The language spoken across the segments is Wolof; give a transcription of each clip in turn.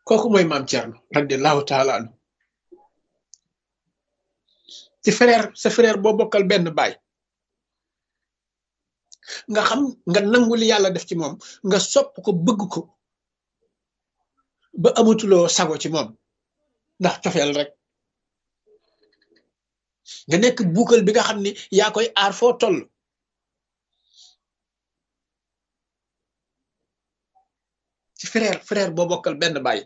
kooku mooy maam Thierno radiallahu taala anhu ci frère sa frère boo bokkal benn baay nga xam nga nangu li yàlla def ci moom nga sopp ko bëgg ko ba amatuloo sago ci moom ndax cofeel rek nga nekk buukal bi nga xam ni yaa koy aar foo toll ci frère boo bokkal benn baay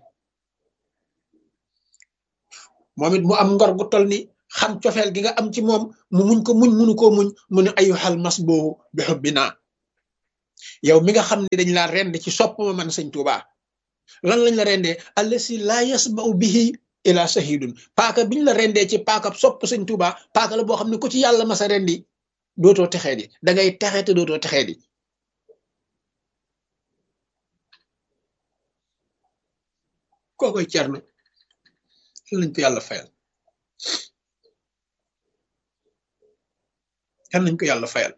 moom it mu am ngor gu toll ni xam cofeel gi nga am ci moom mu muñ ko muñ munu koo muñ mu ne ayyuhal masbuhu bi hubbina yow mi nga xam ne dañ laa rend ci sopp ma man sëñ Tuuba lan lañ la rendee allasi laa yasma'u bihi ila sahidun paaka biñ la rendee ci paaka sopp sëñ Tuuba paaka la boo xam ne ku ci yàlla masa rendi dootoo texee di da ngay texe te dootoo texee di kookoy Cerno lañ ko yàlla fayal kan nañ ko yàlla fayal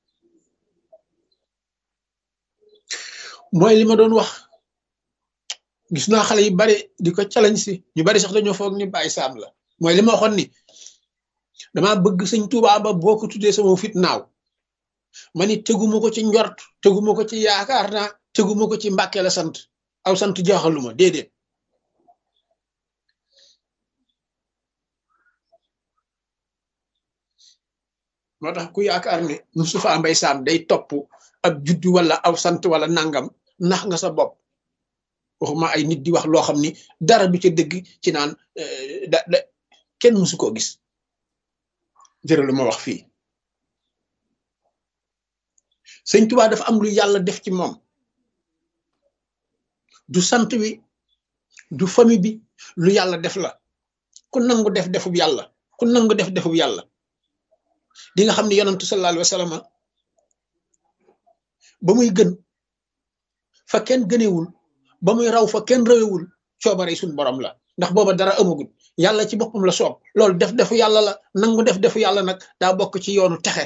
mooy li ma doon wax gis naa xale yu bari di ko challenge si ñu bari sax dañoo foog ni Baye Sam la mooy li ma waxoon ni dama bëgg sëñ Tuubaa ba boo ko tuddee sama fit naaw ma ni teguma ko ci njort teguma ko ci yaakaar naa teguma ko ci Mbàkke la sant aw sant jaaxaluma déedéet moo tax ku yaakaar ne Moustapha Mbaye Sam day topp ab juddu wala aw sant wala nangam nax nga sa bopp waxuma ay nit di wax loo xam ni dara du ca dëgg ci naan kenn mësu koo gis jërë lu ma wax fii sëñ Tuubaa dafa am lu yàlla def ci moom du sant wi du famille bi lu yàlla def la ku nangu def defub yàlla ku nangu def defub yàlla di nga xam ne yonantu sallallahu alayhi wa sallam ba muy gën fa kenn gënewul ba muy raw fa kenn rawewul coobare suñ borom la ndax booba dara amagul yàlla ci boppam la soob loolu def defu yàlla la nangu def defu yàlla nag daa bokk ci yoonu texe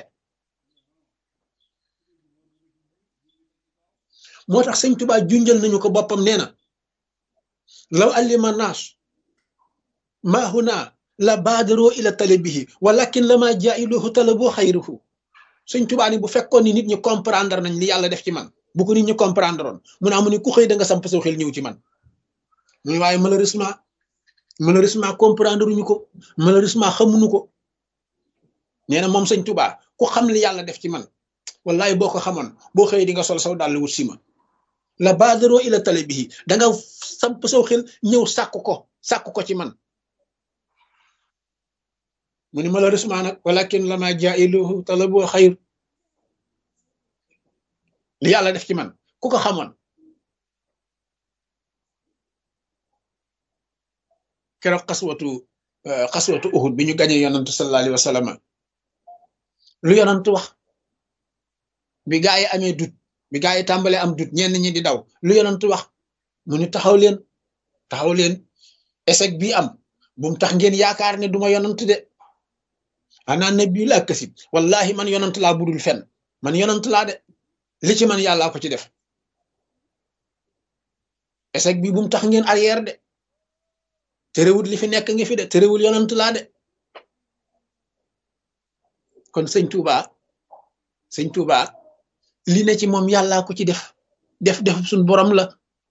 moo tax sëñ Tuubaa junjal nañu ko boppam nee na law allima naas maa huna la baadaroo ila talabihi walakin la maa jaa'iluhu talaboo xayruhu sëñ Tuubaa ni bu fekkoon ni nit ñi comprendre nañ li yàlla def ci man bu ko nit ñi comprendre oon mu ne amu ni ku xëy da nga samp sa xel ñëw ci man mu ne waaye malheureusement comprendre uñu ko malheureusement xamuñu ko nee na moom sëñ Tuubaa ku xam li yàlla def ci man wallahi boo ko xamoon boo xëy di nga sol saw dàll wut si ma la baadaroo ila talabihi da nga samp saw xel ñëw sàkku ko ci man mu ni malheureusement nag walakin lama jailuhu talabu xayr li yàlla def ci man ku ko xamoon keroog xaswatu uhud bi ñu gañee yonantu sallallahu alayhi wa sallam lu yonantu wax bi gaa yi amee dut bi gaa yi tàmbalee am dut ñenn ñi di daw lu yonantu wax mu ni taxaw leen échec bii am bu mu tax ngeen yaakaar ne duma yonantu de ana nabi laa kasib wallahi man yonant laa budul fen man yonant laa de li ci man yàllaa ko ci def échec bi bu mu tax ngeen arrière de terewul li fi nekk ngi fi de terewul yonant laa de kon sëñ Tuuba li ne ci moom yàllaa ko ci def suñ borom la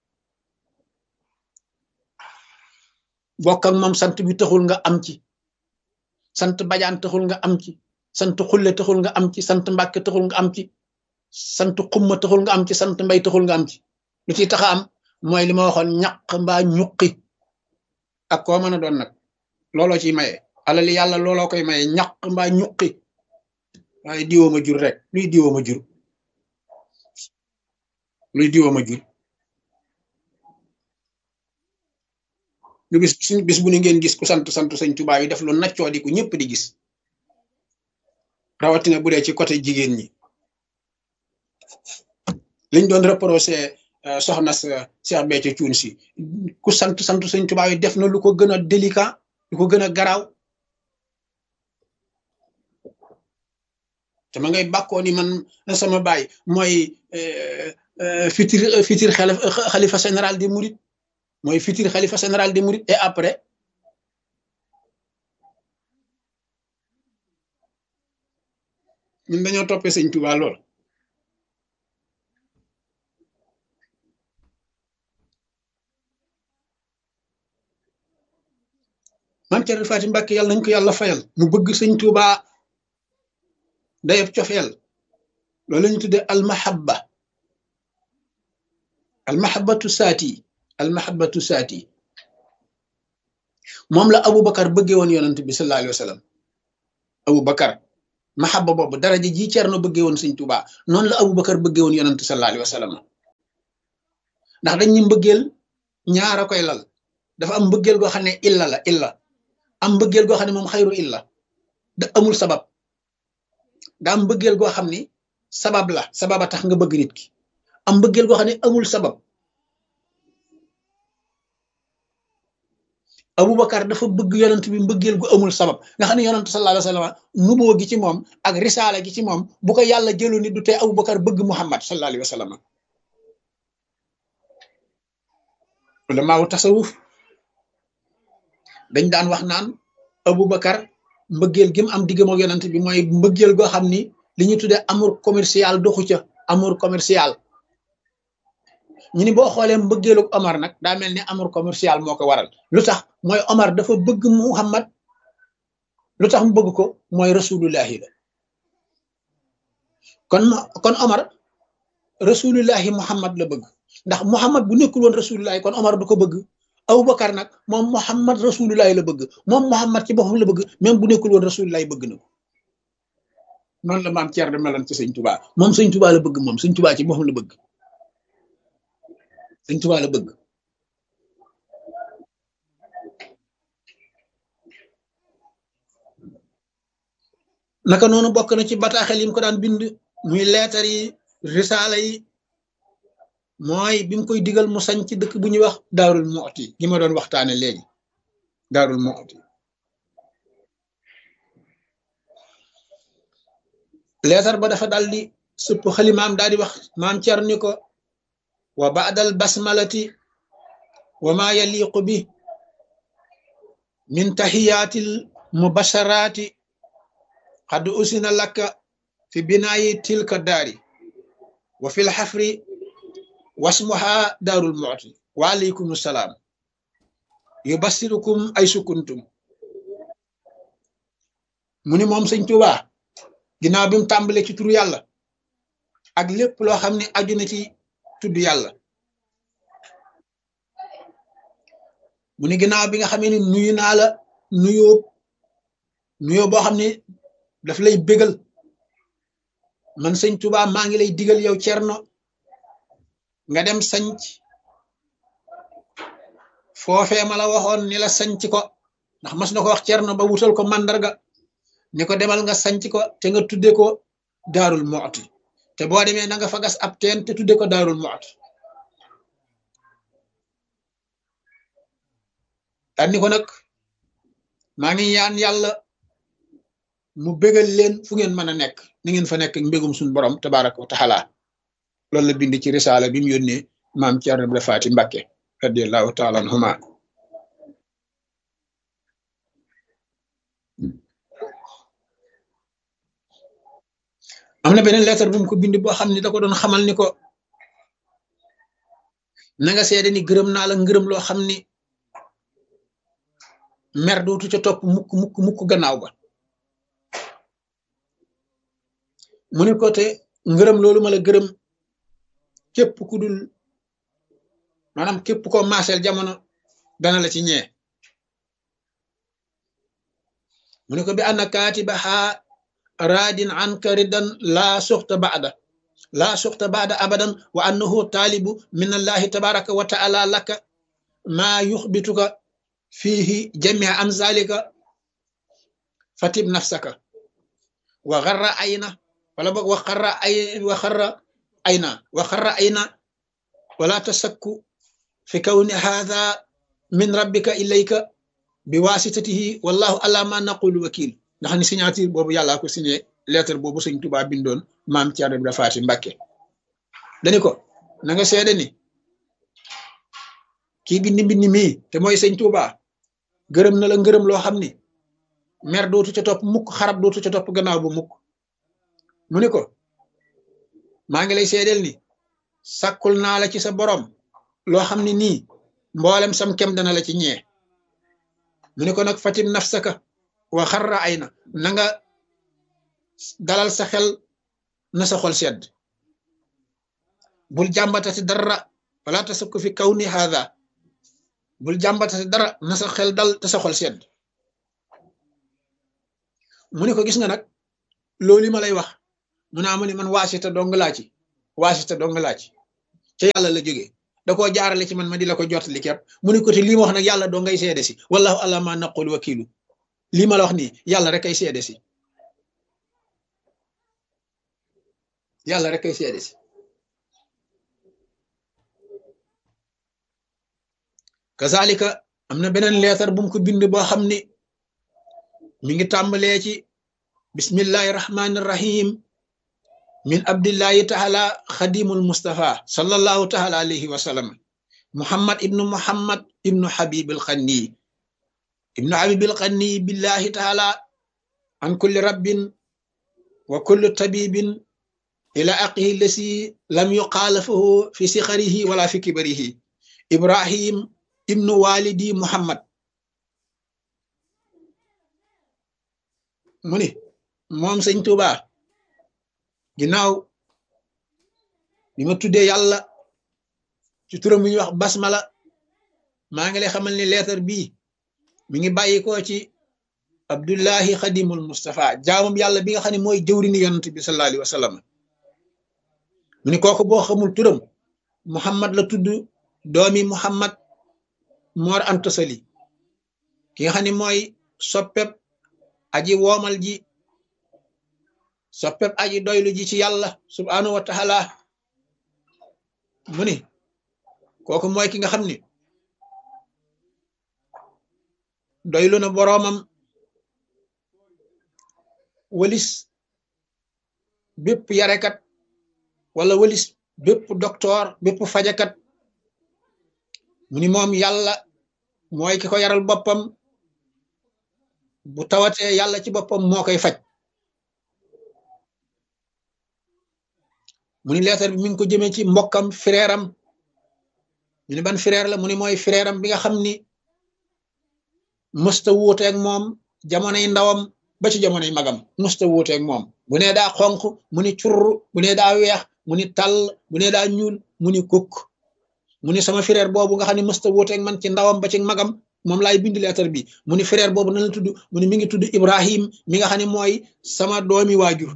bokk ak moom sant bi taxul nga am ci sant bajaan taxul nga am ci sant xulle taxul nga am ci sant mbàkke taxul nga am ci sant xumma taxul nga am ci sant mbay taxul nga am ci lu ciy taxa am mooy li ma waxoon ñaq mbaa ñuqi ak koo mën a doon nag looloo ciy maye alali yàlla looloo koy maye ñaq mbaa ñuqi waaye diwooma jur rek luy diwooma jur lu bis bu ni ngeen gis ku sant sëñ Tuubaa yi def lu naccoo di ku ñëpp di gis rawatina bu dee ci côté jigéen ñi liñ doon reproché soxna Cheikh Béthio Thioune si ku sant sëñ Tuubaa yi def na lu ko gën a délicat lu ko gën a garaaw te ma ngay bàkkoo ni man sama baay mooy futur xalifa général des mourides mooy futur xalifa général des mourides et après ñun dañoo toppee sëñ Tuubaa lool. maam Cerno Faati Mbàkke yàlla nañ ko yàlla fayal mu bëgg sëñ Tuubaa dayab cofeel loolu la ñu tuddee almahabatu saati moom la Aboubacar bëggee woon yonent bi sallallahu alayhi wa sallam Aboubacar mahabba boobu daraja ji Cerno bëggee woon sëñ Tuubaa noonu la Aboubacar bëggee woon yonent sallallahu alayhi wa sallam ndax dañ ñu mbëggeel ñaara koy lal dafa am mbëggeel goo xam ne illa am mbëggeel goo xam ne moom xayru illa da amul sabab da am mbëggeel goo xam ni sababa tax nga bëgg nit ki am mbëggeel goo xam ne amul sabab Aboubacar dafa bëgg yonent bi mbëggeel gu amul sabab nga xam ne yonent sallallahu alayhi wa sallam nuboo gi ci moom ak risaala gi ci moom bu ko yàlla jëlu ni du tee Aboubacar bëgg Muhammad sallallahu alayhi wa sallam ulamaawu tasawuf dañ daan wax naan Aboubacar mbëggeel gi mu am diggam ak yonent bi mooy mbëggeel goo xam ni li ñu tuddee amour commercial doxu ca amour commercial ñu ni boo xoolee mbëggeelu Omar nag daa mel ni amour commercial moo ko waral lu tax mooy Omar dafa bëgg Muhammad lu tax mu bëgg ko mooy rasulullahi la kon Omar rasulullahi Muhammad la bëgg ndax Muhammad bu nekkul woon rasulullahi kon Omar du ko bëgg Aboubacar nag moom Muhammad rasulullahi la bëgg moom Muhammad ci boppam la bëgg même bu nekkul woon rasulullahi bëgg na ko noonu la maam Thierno meloon ci sëñ Touba moom sëñ Touba la bëgg moom sëñ Touba ci boppam la bëgg sëñ Touba la bëgg naka noonu bokk na ci bataaxel yi mu ko daan bind muy leetar yi risaala yi mooy bi mu koy digal mu sañ ci dëkk bu ñuy wax Daarul Muxti gi ma doon waxtaane léegi Daarul Muxti leetar ba dafa daldi sëpp xalimaam daal di wax maam Cerno ni ko wa baadal basmalati wa ma yaliqu bi min tahiyatil mubasharati qad usina laka fi binaayi tilka daari wa fil xafri wasmuha daarul mu'ti wa aleykum salaam yubassirukum ay sukuntum mu ni moom sëñ Tuubaa ginnaaw bi mu tàmbalee ci turu yàlla ak lépp loo xam ne aju na ci tudd yàlla mu ni ginnaaw bi nga xamee ni nuyu naa la nuyoo boo xam ne daf lay bégal man sëñ Tuubaa maa ngi lay digal yow Cerno nga dem sanc foofee ma la waxoon ni la sanc ko ndax mas na ko wax Cerno ba wutal ko màndarga ni ko demal nga sanc ko te nga tudde ko Daarul Muxti te boo demee na nga fa gas ab teen te tudde ko Daarul Muxti daan ni ko nag maa ngi ñaan yàlla mu bégal leen fu ngeen mën a nekk ni ngeen fa nekk mbégum suñu borom tabaraka wa taala loolu la bind ci risaala bi mu yónnee maam Cerno Ibra Faati Mbàkke radiyallahu taala anhuma am na beneen lettre bu mu ko bind boo xam ne da ko doon xamal ni ko na nga seede ni gërëm naa la ngërëm loo xam ni mer dootu ca topp mukk gannaaw ba mu ne ko te ngërëm loolu ma la gërëm képp ku dul maanaam képp ko maaseel jamono dana la ci ñee mu ne ko bi anna kaatibaha raadin anka ridan laa suxta baada abadan wa annahu taalibu min allahi tabaraka wa taala laka maa yuxbituka fiihi jamia an zalika fatib nafsaka wa xarra ayna wala boog wa xarra ayna wala tasakku fi kawni hadha min rabbika ilayka bi wasitatihi wallahu ala ma naqulu wakil ndax ni signature boobu yàllaa ko signé lettre boobu sëñ Tuubaa bindoon maam Cerno Ibra Faati Mbàkke dani ko na nga seede ni kii bind mii te mooy sëñ Tuuba gërëm na la ngërëm loo xam ni mer dootu ca topp mukk xarab dootu ca topp gannaaw bu mukk mu ni ko maa ngi lay seedeel ni sàkkul naa la ci sa borom loo xam ne nii mboolem sam kem dana la ci ñee mu ni ko nag fatim nafsaka wa xarra ay na nga dalal sa xel na sa xol sedd bul jàmbatati dara wala tasukku fi kaw ni haada bul jàmbatati dara na sa xel dal te sa xol sedd mu ni ko gis nga nag loolu ma lay wax mu naa mu ni man waasita dong laa ci ca yàlla la jógee da koo jaarale ci man ma di la ko jottali képp mu ni ko te lii ma wax nag yàlla doo ngay seede si wallahu ala ma naqul wakilu lii ma la wax nii yàlla rek ay seede si yàlla rek ay seede si kazalika am na beneen leetar bu mu ko bind boo xam ni mi ngi tàmbalee ci bismillahi rahmani rahim min abdillahi taala xadimul mustafa sallallahu taala alayhi wa sallam muhammad ibnu habibil xanni billahi taala an kulli rabbin wa kulli tabibin ila aqihi lasi lam yuqaalafahu fi sixarihi wala fi kibarihi ibrahim ibnu walidi muhammad mu ni moom sëñ Tuuba ginnaaw bi ma tuddee yàlla ci turam bu ñuy wax basmala maa ngi lay xamal ni leetar bii mi ngi bàyyi ko ci abdullahi xadimul mustafa jaamam yàlla bi nga xam ne mooy jëwrini yonent bi sallallahu alayhi wa sallam mu ni kooku boo xamul turam muhammad la tudd doomi muhammad moor anta sali ki nga xam ne mooy soppeb aji woomal ji soppeb aji doylu ji ci yàlla subhanahu wa taala mu ni kooku mooy ki nga xam ni doylu na boroomam walis bépp yarekat wala walis bépp docteur bépp fajakat mu ni moom yàlla mooy ki ko yaral boppam bu tawatee yàlla ci boppam moo koy faj mu ni leetar bi mi ngi ko jëmee ci mbokkam frère am ñu ni ban frère la mu ni mooy frère am bi nga xam ni mësta wuuteeg moom jamonoy ndawam ba ci jamonoy magam mësta wuuteeg moom bu nee daa xonq mu ni curr bu nee daa weex mu ni tàll bu nee daa ñuul mu ni kukk mu ni sama frère boobu nga xam ne mësta wuuteeg man ci ndawam ba ci magam moom laay bind leetar bi mu ni frère boobu nan la tudd mu ni mi ngi tudd Ibrahim mi nga xam ne mooy sama doomi waajur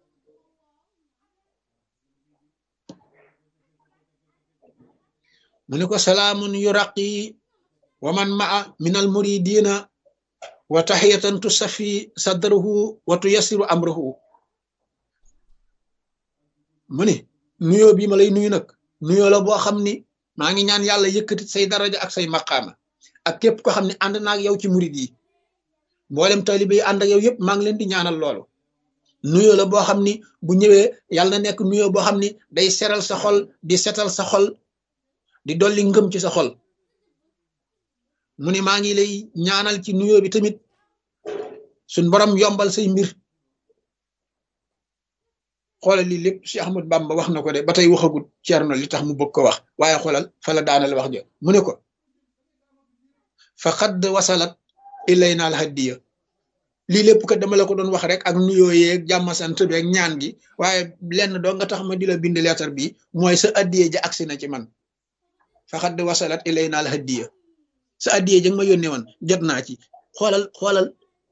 mu ni ko salaamun yuraqi wa man maa min al muridina wa tahiyatan tusafi sadrahu wa tuyassiru amrahu mu ni nuyoo bii ma lay nuyu nag nuyoo la boo xam ni maa ngi ñaan yàlla yëkkati say daraja ak say maqaama ak képp ko xam ne ànd naag yow ci murid yi mboolem taalibe yi ànd ak yow yëpp maa ngi leen di ñaanal loolu nuyoo la boo xam ni bu ñëwee yàlla na nekk nuyoo boo xam ni day seral sa xol di setal sa xol di dolli ngëm ci sa xol mu ni maa ngi lay ñaanal ci nuyoo bi tamit suñ borom yombal say mbir xoolal lii lépp Cheikh Ahmad Bamba wax na ko de ba tey waxagut Ceerno li tax mu bëgg ko wax waaye xoolal fa la daanal wax jo mu ne ko fa xadd wasalat ilayna al hadiya lii lépp kat dama la ko doon wax rek ak nuyoo yeeg jàmm sant beeg ñaan gi waaye lenn doo nga tax ma di la bind leetar bi mooy sa addiye ja agsi na ci man fa xadd wasalat ilayna al hadiya sa addiye ja nga ma yónnee woon jot naa ci xoolal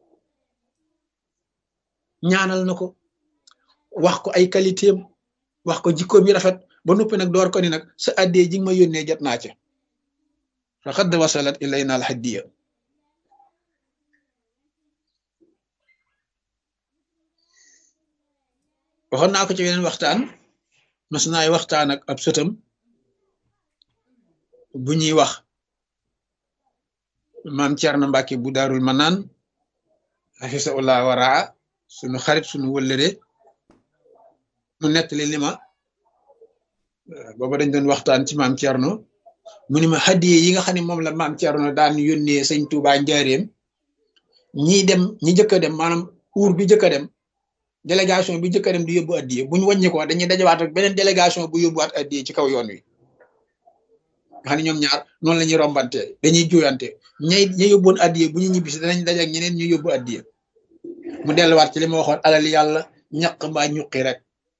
ñaanal na ko wax ko ay qualité am wax ko jikkoom yi rafet ba noppi nag door ko ni nag sa addiye ji nga ma yónnee jot naa ca fa xadd wasalat ilayna al hadiya waxoon naa ko ci weneen waxtaan mas naay waxtaan ak ab sëtam bu ñuy wax maam Cerno Mbàkke bu Daarul Manaan hafisahullah waraa sunu xarit sunu wëllëre mu nettali li ma booba dañ doon waxtaan ci maam Cerno mu ni ma hadiye yi nga xam ne moom la maam Thierno daan yónnee sëñ Touba njaareem ñii dem ñi jëkk a dem maanaam uur bi jëkk a dem délégation bi jëkk a dem di yóbbu addiye bu ñu wàññi ko dañuy dajawaat ak beneen délégation bu yóbbuwaat addiye ci kaw yoon wi nga xam ne ñoom ñaar noonu la ñuy rombante dañuy juyante ña yóbboon addiye bu ñu ñibbisi danañ daje ak ñeneen ñu yóbbu addiye mu delluwaat ci li ma waxoon alal yàlla ñaq mbaa ñuqi rek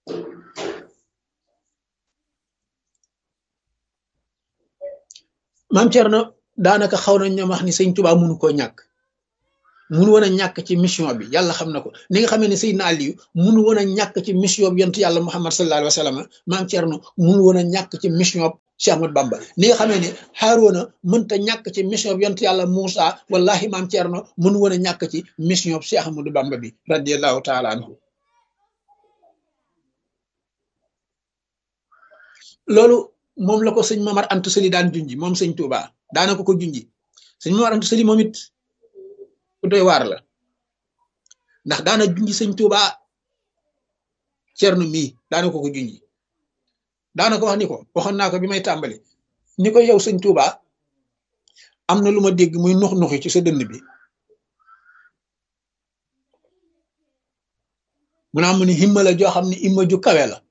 maam Thierno daanaka xaw nañ ñoom wax ni sëñ Tuubaa mënu koo ñàkk munu woon a ñàkk ci mission bi yàlla xam na ko ni nga xamee ne Seydina Aliyu munu woon a ñàkk ci mission bi yonent yàlla Muhammad sallallahu alayhi wa sallam maam Thierno munu woon a ñàkk ci mission bi Cheikh Ahmad Bamba ni nga xamee ne Haaruna mënta ñàkk ci mission bi yonent yàlla Moussa wallahi maam Thierno munu woon a ñàkk ci mission bi Cheikh Ahmadou Bamba bi radiyallahu taala anhu loolu moom la ko sëñ Mamar Anta Sali daan junji moom sëñ Touba daana ko junji sëñ Mamar Anta Sali moom it ku doy waar la ndax daana junji sëñ Touba Thierno mii daana ko junji daana ko wax ni ko waxoon naa ko bi may tàmbali ni ko yow sëñ Touba am na lu ma dégg muy nux nuxi ci sa dënn bi mu naa mu ni himma la joo xam ne himma ju kawe la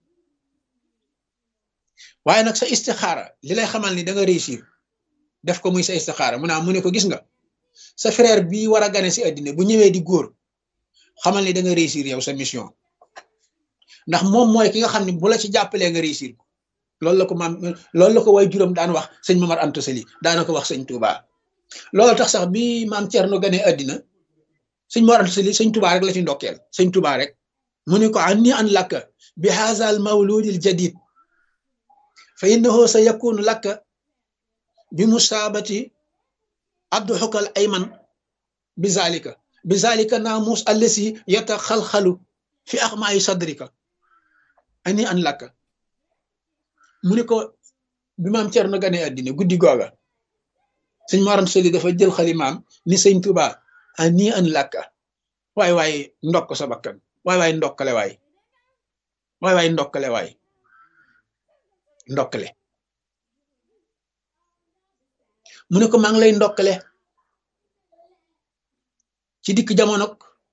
waaye nag sa istixaara li lay xamal ni da nga réussir def ko muy sa istixaara mu naa mu ne ko gis nga sa frère bii war a gane si àddina bu ñëwee di góor xamal ni da nga réussir yow sa mission ndax moom mooy ki nga xam ne bu la ci jàppalee nga réussir ko loolu la ko way juróom daan wax sëñ Mamar Anta Sali daana ko wax sëñ Touba loolu tax sax bi maam Thierno gane àddina sëñ Mamar Anta Sali sëñ Touba rek la ci ndokkeel sëñ Touba rek mu ne ko anni an lakka bi haazal mawludil jadid fa innahu sa yakunu lakka bi musaabati abduxukal ayman bi zalika naamus allasi yataxalxalu fi axmaayi sadrika ani an lakka mu ne ko bi maam Thierno gane àddina guddi googa sëñ Mor Anta Sali dafa jël xalimaam ni sëñ Touba ani an lakka waay ndokk sa bakkan waay ndokkale waay ndokkale waay ndokkale mu ne ko maa ngi lay ndokkale ci dikk jamonok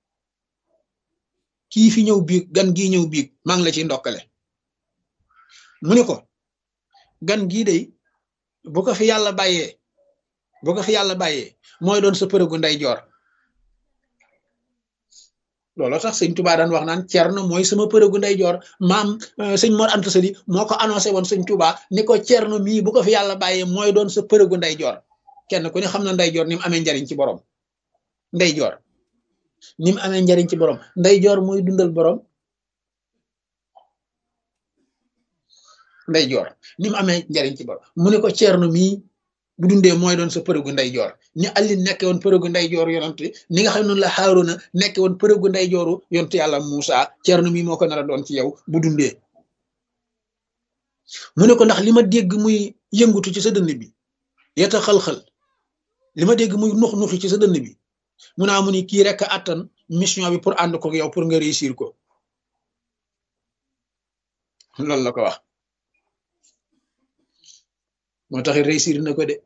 kii fi ñëw biig gan gii ñëw biig maa ngi la ci ndokkale mu ne ko gan gii day bu ko fi yàlla bàyyee mooy doon sa përëgu nday joor looloo tax sëñ Touba daan wax naan Thierno mooy sama përëgu nday joor maam sëñ Mor Anta Sali moo ko annoncé woon sëñ Touba ni ko Thierno mii bu ko fi yàlla bàyyee mooy doon sa përëgu nday joor kenn ku ne xam na nday joor ni mu amee njariñ ci borom nday joor ni mu amee njariñ ci borom nday joor mooy dundal borom nday joor ni mu amee njariñ ci borom mu ne ko Thierno mii bu dundee mooy doon sa përëgu nday joor ni Ali nekke woon përëgu nday joor yonent ni nga xam ne noonu la Haaruna nekke woon përëgu nday jooru yonent yàlla Moussa Thierno mii moo ko nar a doon ci yow bu dundee mu ne ko ndax li ma dégg muy yëngutu ci sa dënn bi yeta xal-xal li ma dégg muy nux nuxi ci sa dënn bi mu naa mu ni kii rek a attan mission bi pour ànd ko yow pour nga réussir ko loolu la ko wax moo tax réussir na ko de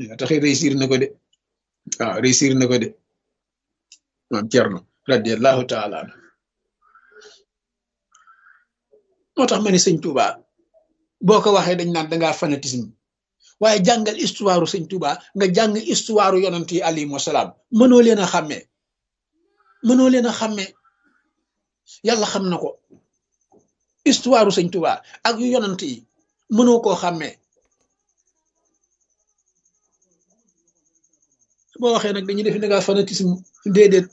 waaw réussir na ko de maam Thierno radiyallahu taala anhu moo tax ma ne sëñ Touba boo ko waxee dañ naan dangaa fanatisme waaye jàngal histoire sëñ Touba nga jàng histoire yonent yi alayhimu salaam mënoo leen a xàmmee yàlla xam na ko histoire sëñ Touba ak yu yonent yi mënoo koo xàmmee boo waxee nag dañuy def dangaa fanatisme déedéet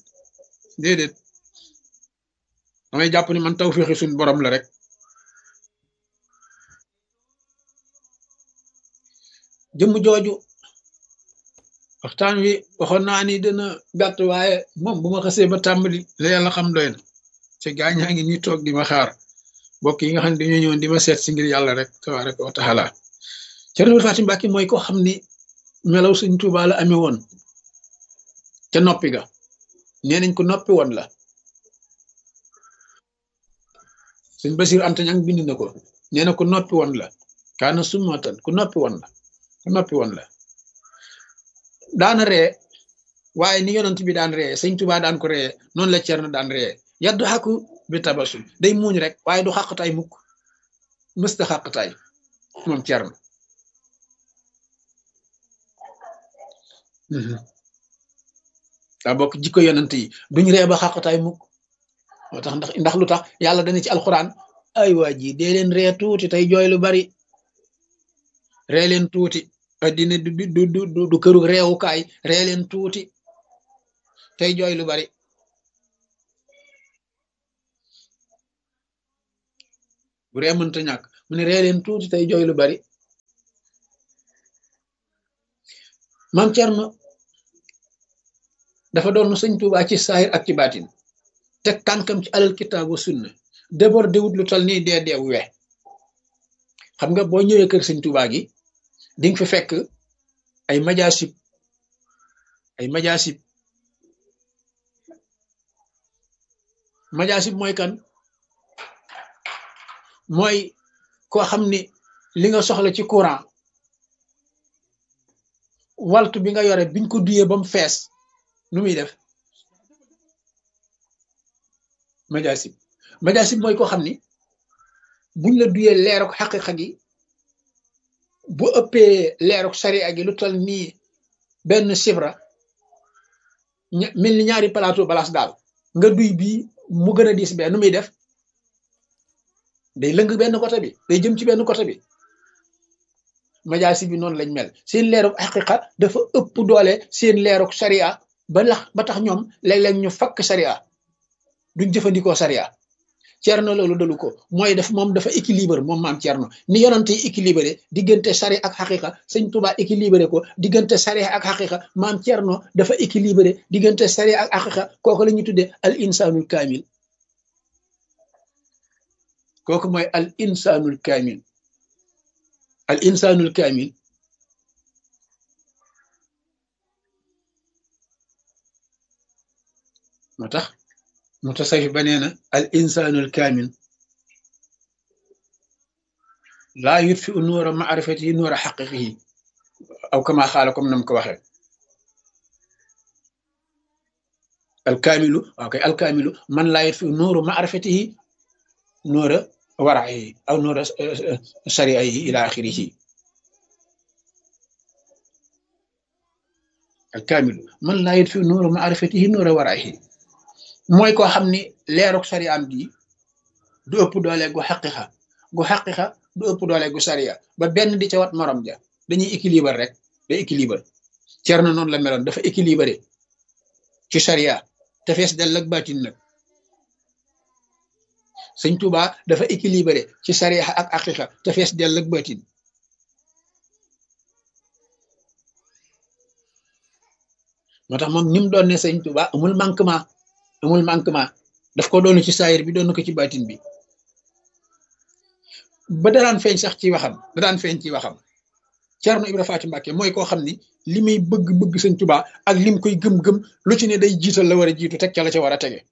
damay jàpp ni man tawfeexi suñ borom la rek jëmm jooju waxtaan wi waxoon naa ni dana gàtt waaye moom bu ma xasee ba tàmbali la yàlla xam doy na te gaañaa ngi ñuy toog di ma xaar mbokk yi nga xam ne dañoo ñëwoon di ma seet si ngir yàlla rek tabaraka wa taala Cerno Fatim Mbàkke mooy ko xam ni melaw sëñ Tuuba la amee woon ca noppi ga nee nañ ko noppi woon la sëñ Basiir Anta Ñaŋ bind na ko nee na ko noppi woon la kaana summatan ku noppi woon la noppi woon la daana ree waaye ni yonent bi daan ree sëñ Tuubaa daan ko ree noonu la Cerno daan ree yaddu xàkku bi tabasul day muuñ rek waaye du xàqtaay mukk mësta xàqtaay moom Cerno daa bokk jikko yonent yi duñ ree ba xàqtaay mukk moo tax ndax lu tax yàlla dana ci alxuraan ay waa ji dee leen ree tuuti tey jooy lu bari ree leen tuuti addina du këru reewukaay ree leen tuuti tey jooy lu bari bu ree mënta ñàkk mu ne ree leen tuuti tey jooy lu bari maam Cerno dafa doon sëñ Tuubaa ci saahir ak ci baatin teg tànkam ci alal kitaabu sunna déborde wut lu tol nii dee deew we xam nga boo ñëwee kër sëñ Tuubaa gi di nga fi fekk ay majaasib majaasib mooy kan mooy koo xam ni li nga soxla ci courant waltu bi nga yore biñ ko duyee ba mu fees nu muy def majaasib mooy koo xam ni buñ la duyee leeruk xaqiqa gi bu ëppee leeruk sariya gi lu toll nii benn sibra mel ni ñaari plateau balaas daal nga duy bii mu gën a diis bee nu muy def day lëng benn côté bi day jëm ci benn côté bi majaasib bi noonu lañ mel seen leeruk xaqiqa dafa ëpp doole seen leeruk sariya ba tax ñoom léeg-léeg ñu fakk sariya duñ jëfandikoo sariya Cerno loolu dalu ko mooy def moom dafa équilibre moom maam Cerno ni yonante yi équilibré diggante sari ak xaqiqa sëñ Tuubaa équilibré ko diggante sari ak xaqiqa maam Cerno dafa équilibré diggante sari ak xaqiqa kooku la ñuy tuddee al insanul kaamil kooku mooy al insanul kaamil moo tax mutasawif ba nee na al insanul kaamil laa yutfi u nuura maarifatihi nuura xaqiqihi aw kama xaala comme nam ko waxee alkaamilu waaw kay alkaamilu man laa yutfi u nuuru maarifatihi nuura waraxihi aw nuura sariaihi ila axirihi alkaamilu man laa yutfi u nuura maarifatihi nuura waraxihi mooy koo xam ni leeruk sariyaam gi du ëpp doole gu xaqiqa du ëpp doole gu sariya ba benn di ca wat morom ja dañuy équilibre rek day équilibre Cerno noonu la meloon dafa équilibré ci sariya te fees dell ak baatin nag sëñ Tuubaa dafa équilibré ci sariya ak xaqiqa te fees dell ak baatin moo tax moom ni mu doon ne sëñ Tuubaa amul manquement daf ko doon ci saayir bi doon ko ci baatin bi ba daraan feeñ sax ci waxam Cerno Ibra Faati Mbàkke mooy koo xam ni li muy bëgg sëñ Tuubaa ak lim koy gëm-gëm lu ci ne day jiital la war a jiitu teg ca la ca war a tege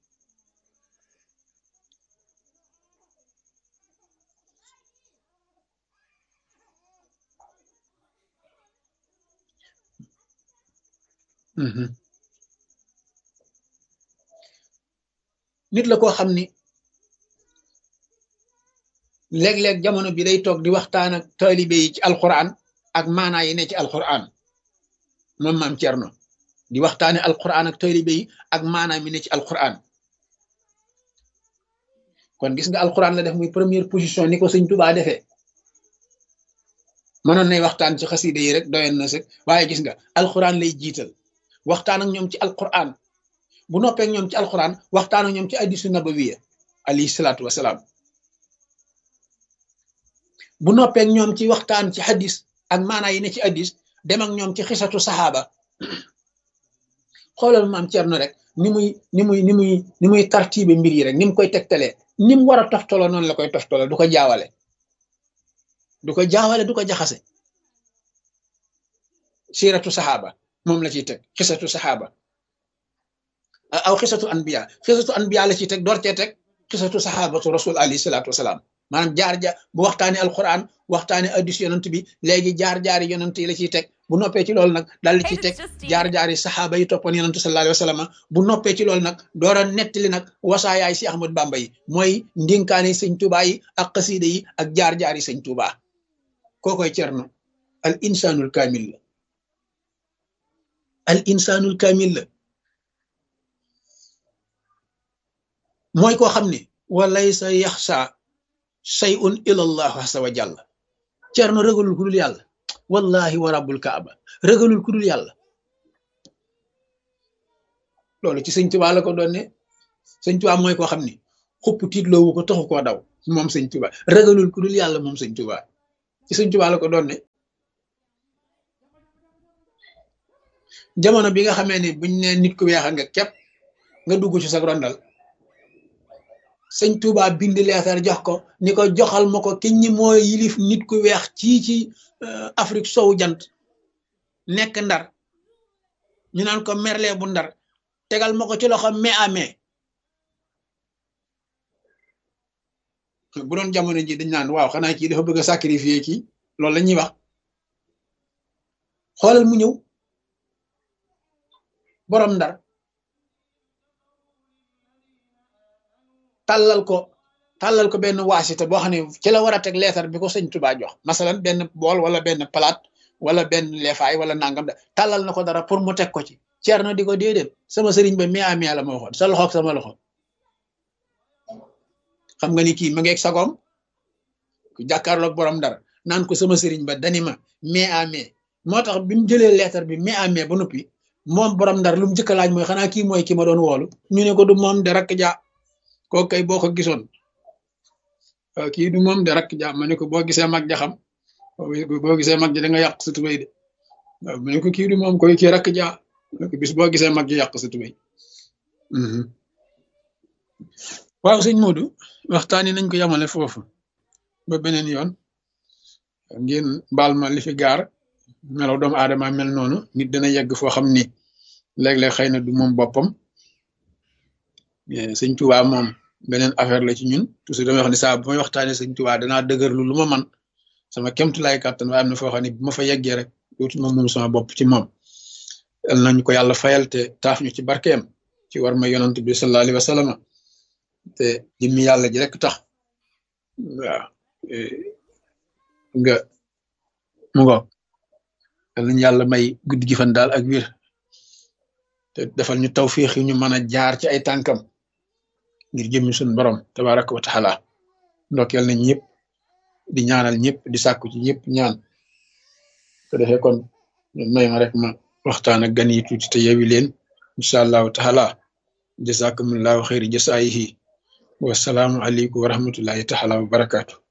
nit la koo xam ni léeg-léeg jamono bi day toog di waxtaan ak taalibe yi ci alquran ak maanaa yi ne ci alquran moom maam Cerno di waxtaane alquran ak taalibe yi ak maanaa mi ne ci alquran kon gis nga alquran la def muy première position ni ko sëñ Tuubaa defee mënoon nay waxtaan ci xasida yi rek doyoon na sëg waaye gis nga alquran lay jiital waxtaan ak ñoom ci alquran bu noppee ak ñoom ci alquran waxtaan ak ñoom ci hadiisu nabawiya alayhi salaatu wasalaam bu noppee ak ñoom ci waxtaan ci hadis ak maanaa yi ne ci hadis dem ak ñoom ci xisatu saxaaba xoolal maam Cerno rek ni muy tartibe mbir yi rek ni mu koy tegtalee ni mu war a toftaloo noonu la koy toftaloo du ko jaawale du ko jaxase siiratu saxaaba moom la ciy teg xisatu saxaaba aw xisatu anbiya la ciy teg door cee teg xisatu saxaabatu rasul alayhi salaatu wasalaam maanaam jaar bu waxtaanee alquran waxtaanee addis yonent bi léegi jaar-jaari yonent yi la ciy teg bu noppee ci loolu nag daal di ciy teg jaar-jaari saxaaba yi toppoon yonent sallallahu alayhi wa sallam bu noppee ci loolu nag door a nettali nag wasaayaay si Ahmad Bamba yi mooy ndinkaane sëñ Tuubaa yi ak xasiida yi ak jaar-jaari sëñ Tuubaa kookoy Cerno al insanul kaamil la al insanul kaamil la mooy koo xam ne walaysa yaxsa shay'un ila allah azza wa jalla Cerno ragalul ku dul yàlla wallahi wa rabbul kaaba ragalul ku dul yàlla loolu ci sëñ Tuubaa la ko doon ne sëñ Tuubaa mooy koo xam ne xupp tiitloowu ko taxu koo daw moom sëñ Tuubaa ragalul ku dul yàlla moom sëñ Tuubaa ci sëñ Tuubaa la ko doon ne jamono bi nga xamee ni buñ ne nit ku weex nga képp nga dugg ci sa rondal sëñ Tuubaa bind leetar jox ko ni ko joxal ma ko ki ñi mooy yilif nit ku weex ci Afrique sowu jant nekk Ndar ñu naan ko Merle bu Ndar tegal ma ko ci loxo mai à mai bu doon jamono ji dañ naan waaw xanaa kii dafa bëgg a sacrifier kii loolu la ñuy wax xoolal mu ñëw borom Ndar tàllal ko benn waasita boo xam ne ci la war a teg leetar bi ko sëñ Tuubaa jox masalan benn bool wala benn palaat wala benn leefaay wala nangam da tàllal na ko dara pour mu teg ko ci Cerno di ko déedéet sama sëriñ ba mi amee la ma waxoon sa loxoog sama loxo xam nga ni kii ma ngeeg sagoom ku jàkkaarloog borom Ndar naan ko sama sëriñ ba dani ma mais amee moo tax bi mu jëlee leetar bi mais amee ba noppi moom borom Ndar lu mu njëkk a laaj mooy xanaa kii mooy ki ma doon woolu ñu ne ko du moom de rakk ja koo kay boo ko gisoon kii du moom de rakk ja ma ne ko boo gisee mag ja xam boo gisee mag ja da nga yàq sa tubéy de waaw ma ne ko kii du moom koy kii rakk ja bis boo gisee mag ji yàq sa tubéy waaw sëñ Modou waxtaani nañ ko yamale foofu ba beneen yoon ngeen baal ma li fi gaar melaw doomu aadama mel noonu nit dana yegg foo xam ni léeg-léeg xëy na du moom boppam sëñ Tuubaa moom beneen affaire la ci ñun toujours damay wax ni saa bu may waxtaanee sëñ Tuubaa danaa dëgërlu lu ma man sama kemtulaay kàttan waaye am na foo xam ne bu ma fa yeggee rek dootuma moom sama bopp ci moom yal nañu ko yàlla fayal te taaf ñu ci barkeem ci war ma yonant bi sallallahu alayhi wa sallam te jëmmi yàlla ji rek tax waaw nga mu ngo yal nañu yàlla may guddi gi fan daal ak wér te defal ñu tawfiix yi ñu mën a jaar ci ay tànkam ngir jëmmi suñu borom tabaraka wa taala ndokkeel nañ ñëpp di ñaanal ñëpp di sàkku ci ñëpp ñaan ko defee kon may ma rek ma waxtaan ak gan yi tuuti te yewi leen incha allahu taala jazakumullahu xayri jasaayihi wasalaamu aleykum wa rahmatullahi taala wa barakaatu